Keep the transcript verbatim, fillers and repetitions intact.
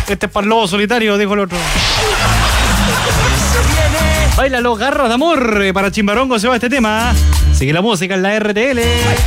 Este es para el lobo solitario, dijo el otro. Baila los garras de amor. Para Chimbarongo se va este tema. Sigue la música en la R T L.